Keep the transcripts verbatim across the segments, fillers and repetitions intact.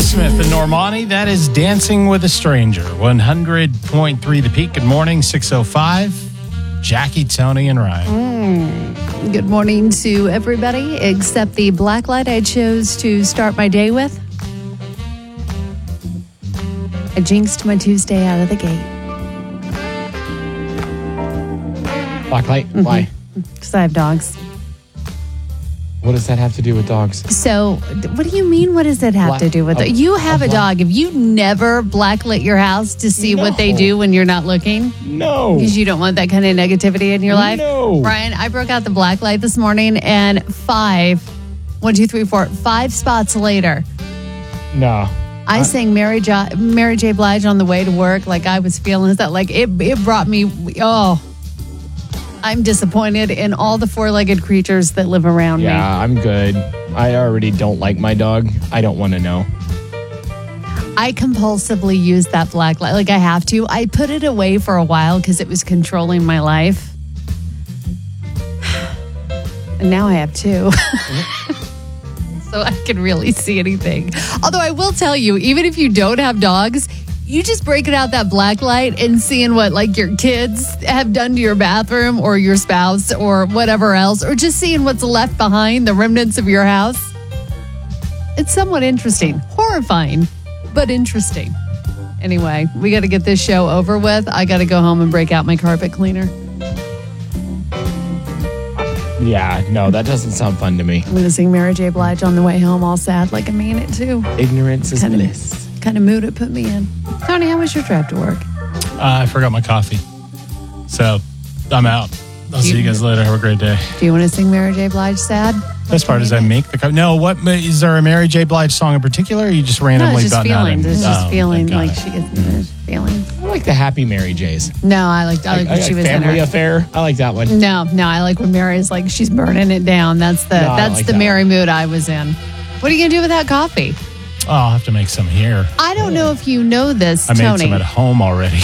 Aerosmith and Normani. That is Dancing with a Stranger. one hundred point three The Peak. Good morning, six oh five. Jackie, Tony, and Ryan. Mm. Good morning to everybody, except the black light I chose to start my day with. I jinxed my Tuesday out of the gate. Black light? Mm-hmm. Why? Because I have dogs. What does that have to do with dogs? So, what do you mean, what does that have Black- to do with a- it? You have a a black- dog. Have you never blacklit your house to see what they No. do when you're not looking? No. Because you don't want that kind of negativity in your life? No. Brian, I broke out the black light this morning, and five, one, two, three, four, five spots later, No. I sang Mary J. Mary J. Blige on the way to work. Like I was feeling that. Like it, it brought me. Oh, I'm disappointed in all the four-legged creatures that live around Yeah, me. I'm good. I already don't like my dog. I don't want to know. I compulsively use that black light. Like I have to. I put it away for a while because it was controlling my life, and now I have two. So I can really see anything. Although I will tell you, even if you don't have dogs, you just breaking out that black light and seeing what like your kids have done to your bathroom or your spouse or whatever else, or just seeing what's left behind, the remnants of your house. It's somewhat interesting. Horrifying, but interesting. Anyway, we got to get this show over with. I got to go home and break out my carpet cleaner. Yeah, no, that doesn't sound fun to me. I'm going to sing Mary J. Blige on the way home, all sad like I mean it too. Ignorance is Kind of, bliss. kind of mood it put me in. Tony, how was your drive to work? Uh, I forgot my coffee. So, I'm out. I'll see you guys later. Have a great day. Do you want to sing Mary J. Blige sad? Best part is I make the coffee. No, what is there a Mary J. Blige song in particular? Or are you just No, randomly it's just butting out feelings. in- It's just Oh, feeling got like it. she gets there's feelings. I like the Happy Mary J's. No, I like I like I, when I she like was in Family her. Affair. I like that one. No, no, I like when Mary's like she's burning it down. That's the No, I that's like the that Mary one. mood I was in. What are you gonna do with that coffee? Oh, I'll have to make some here. I don't know if you know this, I made Tony. some at home already.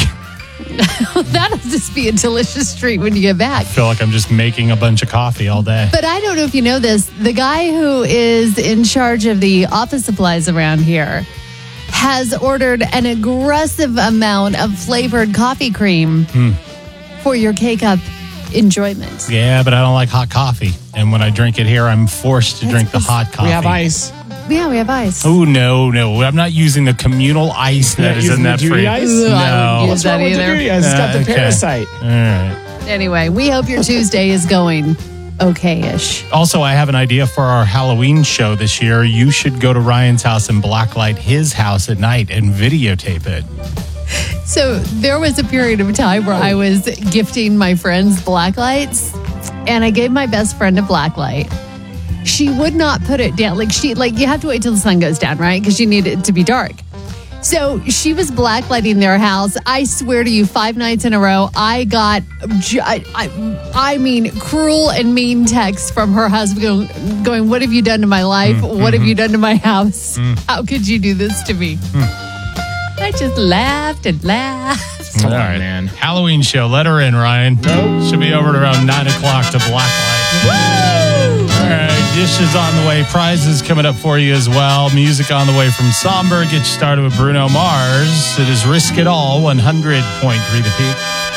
That'll just be a delicious treat when you get back. I feel like I'm just making a bunch of coffee all day. But I don't know if you know this. The guy who is in charge of the office supplies around here has ordered an aggressive amount of flavored coffee cream Hmm. for your K-Cup enjoyment. Yeah, but I don't like hot coffee. And when I drink it here, I'm forced to That's drink the because hot coffee. We have ice. Yeah, we have ice. Oh, no, no. I'm not using the communal ice You're that not is in using the that Judy free. ice? Ugh, I wouldn't No. use What's that wrong with the either. Judy ice? It's got Uh, the okay. parasite. All right. Anyway, we hope your Tuesday is going okay-ish. Also, I have an idea for our Halloween show this year. You should go to Ryan's house and blacklight his house at night and videotape it. So there was a period of time where I was gifting my friends black lights, and I gave my best friend a black light. She would not put it down. Like she, like you have to wait till the sun goes down, right? Because you need it to be dark. So she was blacklighting their house. I swear to you, five nights in a row, I got, ju- I, I, I mean, cruel and mean texts from her husband going, going what have you done to my life? Mm, What have mm-hmm. you done to my house? Mm. How could you do this to me? I just laughed and laughed. Come All on, right, man. Halloween show. Let her in, Ryan. Should be over at around nine o'clock to blacklight. All right, dishes on the way. Prizes coming up for you as well. Music on the way from Somber. Get you started with Bruno Mars. It is Risk It All, one hundred point three The Peak.